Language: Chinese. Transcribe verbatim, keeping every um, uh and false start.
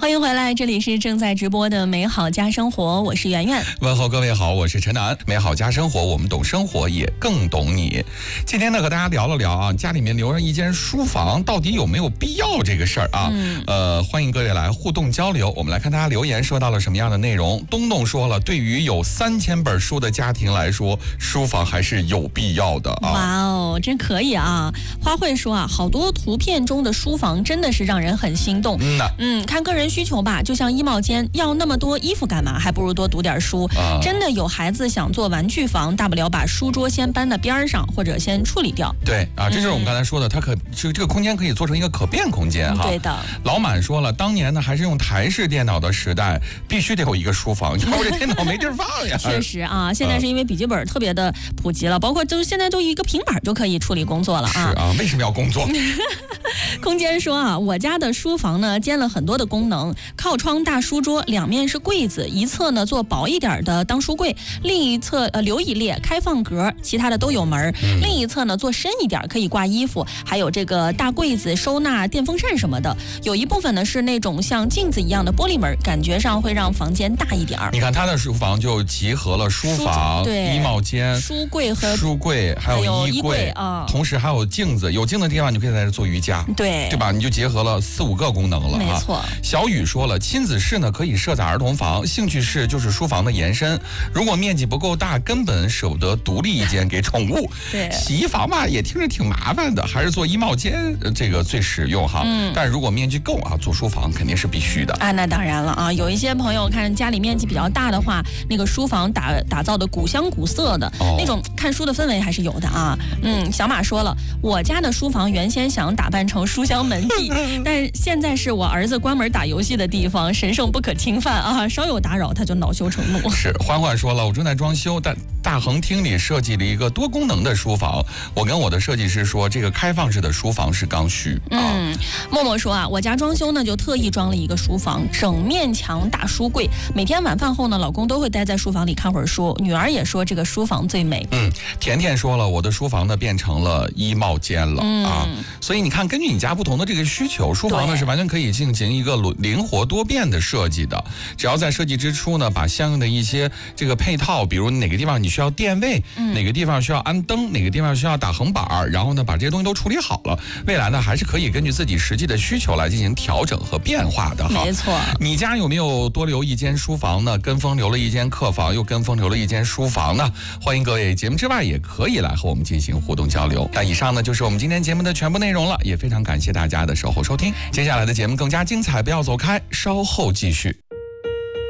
欢迎回来，这里是正在直播的美好家生活，我是圆圆。 问候各位好，我是陈楠。美好家生活，我们懂生活，也更懂你。今天呢，和大家聊了聊啊，家里面留上一间书房，到底有没有必要这个事儿啊？嗯、呃，欢迎各位来互动交流。我们来看大家留言说到了什么样的内容。东东说了，对于有三千本书的家庭来说，书房还是有必要的啊。 哇哦，真可以啊！花卉说啊，好多图片中的书房真的是让人很心动。 嗯呐， 嗯，看个人需求吧，就像衣帽间，要那么多衣服干嘛？还不如多读点书。啊、真的有孩子想做玩具房，大不了把书桌先搬到边上，或者先处理掉。 对啊，这就是我们刚才说的，嗯、它可这这个空间可以做成一个可变空间哈。 对的。 老满说了，当年呢还是用台式电脑的时代，必须得有一个书房，要不这电脑没地儿放呀。 确实啊，现在是因为笔记本特别的普及了，包括就是现在就一个平板就可以处理工作了啊。 是啊，为什么要工作？ 空间说啊，我家的书房呢兼了很多的功能，靠窗大书桌，两面是柜子，一侧呢做薄一点的当书柜，另一侧呃留一列开放格，其他的都有门、嗯、另一侧呢做深一点可以挂衣服，还有这个大柜子收纳电风扇什么的，有一部分呢是那种像镜子一样的玻璃门，感觉上会让房间大一点。 你看他的书房就集合了书房、 对衣帽间、 书柜和书柜，还有衣柜啊， 同时还有镜子，有镜子的地方你可以在这做瑜伽， 对对吧？你就结合了四五个功能了， 没错。 啊、小雨说了，亲子室呢可以设在儿童房，兴趣室就是书房的延伸。如果面积不够大，根本舍不得独立一间给宠物。 对， 洗衣房吧也听着挺麻烦的，还是做衣帽间这个最实用哈。嗯，但如果面积够啊，做书房肯定是必须的。 啊，那当然了啊，有一些朋友看家里面积比较大的话，那个书房打打造的古香古色的、哦、那种看书的氛围还是有的啊。嗯，小马说了，我家的书房原先想打扮成书香门第，但现在是我儿子关门打游戏的地方，神圣不可侵犯啊，稍有打扰他就恼羞成怒。 是，欢欢说了，我正在装修，但大横厅里设计了一个多功能的书房，我跟我的设计师说，这个开放式的书房是刚需。啊、 嗯，默默说啊，我家装修呢就特意装了一个书房，整面墙大书柜，每天晚饭后呢，老公都会待在书房里看会儿书，女儿也说这个书房最美。 嗯，甜甜说了，我的书房呢变成了衣帽间了、嗯、啊，所以你看，根据你家不同的这个需求，书房呢是完全可以进行一个灵活多变的设计的。只要在设计之初呢，把相应的一些这个配套，比如哪个地方你需要电位、嗯、哪个地方需要安灯，哪个地方需要打横板，然后呢把这些东西都处理好了，未来呢还是可以根据自己实际的需求来进行调整和变化的哈。 没错。 你家有没有多留一间书房呢？跟风留了一间客房，又跟风留了一间书房呢？欢迎各位节目之外也可以来和我们进行互动交流。那以上呢就是我们今天节目的全部内容了，也非常感谢大家的守候收听。接下来的节目更加精彩，不要走开，稍后继续。